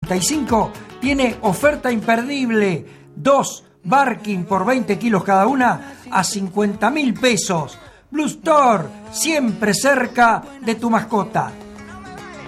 35 tiene oferta imperdible. 2 Barking por 20 kilos cada una a 50.000 pesos. Blue Store, siempre cerca de tu mascota.